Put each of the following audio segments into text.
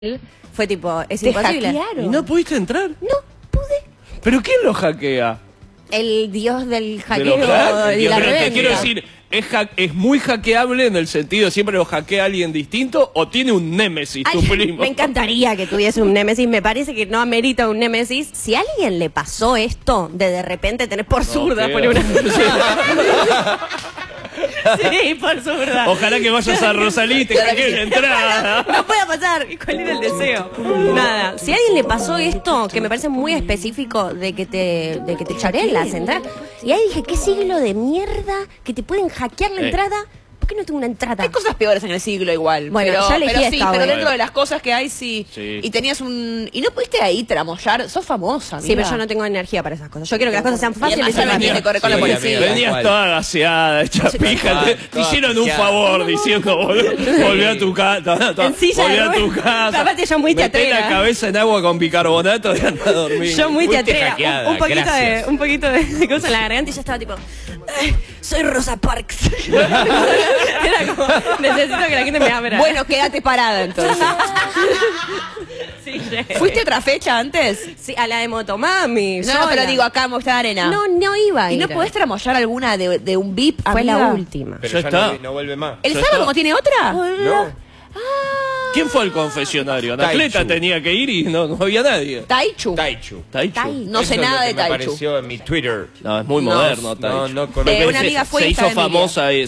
Fue tipo, es ¿Te imposible. hackearon? ¿Y no pudiste entrar? No pude. ¿Pero quién lo hackea? El dios del ¿De hackeo los hacks? y la Pero te reventa. quiero decir, ¿es muy hackeable en el sentido siempre lo hackea alguien distinto o tiene un némesis Ay, tu primo? me encantaría que tuviese un némesis. Me parece que no amerita un némesis. Si a alguien le pasó esto, de repente tenés por zurda, qué por una... Sí, por zurda. Ojalá que vayas a Rosalí y te hackeen la entrada. No pueda pasar. ¿Y cuál era el deseo? Nada. Si a alguien le pasó esto, que me parece muy específico de que te choreen las entradas. Y ahí dije, ¿qué siglo de mierda que te pueden hackear la entrada? ¿Por qué no tengo una entrada? Hay cosas peores en el siglo igual. Bueno, pero, ya elegí pero sí, esta, pero bueno. dentro de las cosas que hay, sí. Y tenías un... Y no pudiste ahí tramollar. Sos famosa, amiga. Sí, pero yo no tengo energía para esas cosas. Yo quiero que las cosas sean fáciles y ya venía rápidas. de correr con la Sí, policía. amiga. Venías Tal toda gaseada, hecha pija. Te hicieron un favor diciendo, volví a tu casa. En silla Volví de a tu ruedas. casa. Aparte yo muy Meté teatrera. la cabeza en agua con bicarbonato y anda a dormir. Yo muy Fuiste teatrera, hackeada, un poquito de cosa en la garganta y ya estaba tipo, soy Rosa Parks. Era como, necesito que la gente me abra. Bueno, quédate parada entonces. sí, llegué. ¿Fuiste a otra fecha antes? Sí, a la de Motomami. No, sola. pero digo, acá en Movistar Arena. No iba a ¿Y ir. no podés tramollar alguna de un VIP, Fue la amiga? última. Pero Ya ya está. no vuelve más. ¿El Ya sábado está. no tiene otra? No. ¿Quién fue el confesionario? Anacleta Taichu. tenía que ir y no había nadie. Taichu. Taichu. ¿Taichu? Tai. No sé Eso es nada lo que de me Taichu. apareció en mi Twitter. No, es muy No, moderno, Taichu. No conozco. Una amiga fue se y hizo estaba Emilia.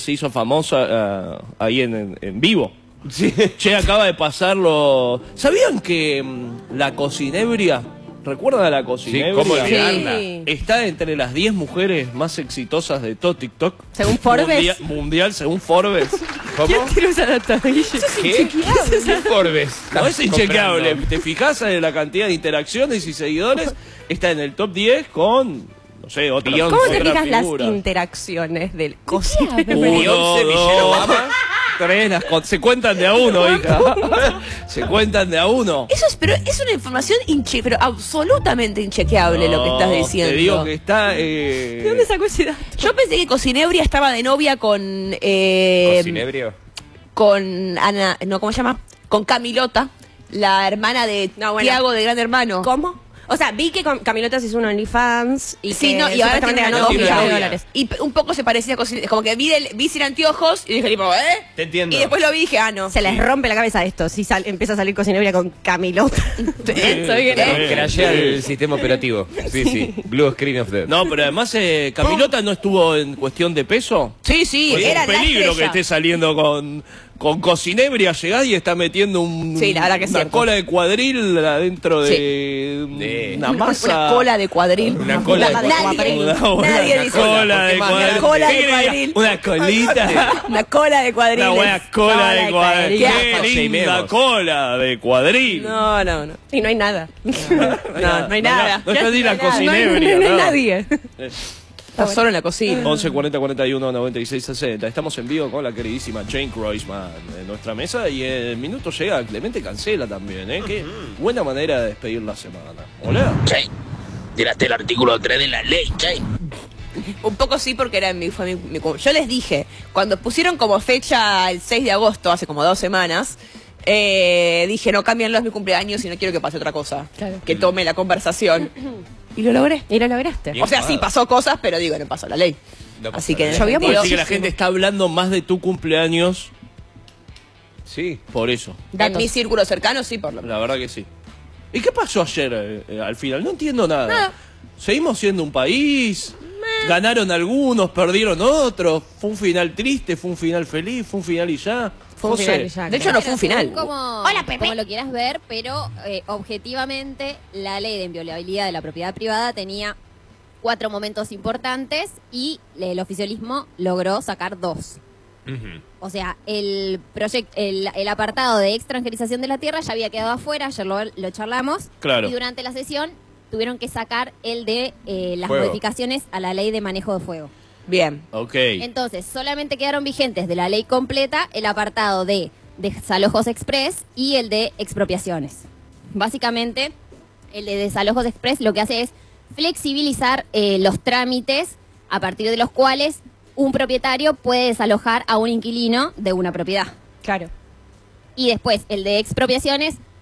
famosa ahí en vivo. Che, acaba de pasarlo. ¿Sabían que la cocinebria, recuerdan a la cocinebria? ¿cómo olvidarla? Sí. Está entre las 10 mujeres más exitosas de todo TikTok. Según Forbes. Mundial, según Forbes. ¿Cómo? Quiero esa data. ¿Qué? ¿Qué Forbes? No es inchequeable. Comprando. Te fijas en la cantidad de interacciones y seguidores. Está en el top 10 con, no sé, otra. ¿Cómo te otra fijas las figura. interacciones del cocinero? Beyoncé, Michelle Obama. 3, se cuentan de a uno, hija. Se cuentan de a uno. Eso es, pero es una información pero absolutamente inchequeable lo que estás No, diciendo. Te digo que está. ¿De dónde sacó ese dato? Yo pensé que Cocinebria estaba de novia con ¿Cocinebrio? con Ana, no, ¿cómo se llama? Con Camilota, la hermana de No, bueno. Tiago de Gran Hermano. ¿Cómo? O sea, vi que Camilota se hizo un OnlyFans y Sí, que no, y ahora supuestamente tiene una ganó $2 novia. millones de dólares. Y un poco se parecía a Cocinebria. Como que vi sin anteojos y dije tipo, Te entiendo. Y después lo vi y dije, no. Se les rompe la cabeza esto si empieza a salir cocinebria con Camilota. Estoy bien. Crashea el sistema operativo. Sí. Blue Screen of Death. No, pero además Camilota no estuvo en cuestión de peso. Sí, sí, Pues era es un la peligro que estrella. esté saliendo con Cocinebria, llegás y está metiendo Sí, la verdad que es una cierto. cola de cuadril adentro de De- una masa. Una cola de cuadril. Una cola de Nadie, Una nadie dice cola de porque más cuadril. grande. Cola de ¿Qué quería? cuadril. Una colita. Una cola de cuadril. Una buena cola de cuadril. Qué Qué asco. linda Shameemos. cola de cuadril. No. Y no hay nada. No hay nada. No está ni la No hay cocinebria. nada. nadie. Está solo en la cocina. 11 40 41 96 60. Estamos en vivo con la queridísima Jane Croisman en nuestra mesa y el minuto llega Clemente Cancela también, ¿eh? Qué buena manera de despedir la semana. Hola. Che, tiraste el artículo 3 de la ley, che. Un poco sí, porque fue mi yo les dije, cuando pusieron como fecha el 6 de agosto, hace como 2 semanas, dije, no, cámbianlo, es mi cumpleaños y no quiero que pase otra cosa. Claro. Que tome la conversación. Y lo logré. Y lo lograste. Bien. O sea, sí, pasó cosas, pero digo, no pasó la ley. No pasó Así que la ley. llovió Llovió Así que la gente está hablando más de tu cumpleaños Sí. por eso. En Datos. mi círculo cercano, sí, por lo menos. La verdad que sí. ¿Y qué pasó ayer al final? No entiendo nada. Nada. ¿Seguimos siendo un país? ¿Ganaron algunos? ¿Perdieron otros? ¿Fue un final triste? ¿Fue un final feliz? ¿Fue un final y ya? Fue un José. final y ya. De hecho, no fue un final. Hola, Pepe. Como lo quieras ver, pero objetivamente la ley de inviolabilidad de la propiedad privada tenía 4 momentos importantes y el oficialismo logró sacar 2. O sea, el apartado de extranjerización de la tierra ya había quedado afuera, ayer lo charlamos. Claro. Y durante la sesión tuvieron que sacar el de las Fuego. modificaciones a la ley de manejo de fuego. Bien. Ok. Entonces, solamente quedaron vigentes de la ley completa el apartado de desalojos express y el de expropiaciones. Básicamente, el de desalojos express lo que hace es flexibilizar los trámites a partir de los cuales un propietario puede desalojar a un inquilino de una propiedad. Claro. Y después, el de expropiaciones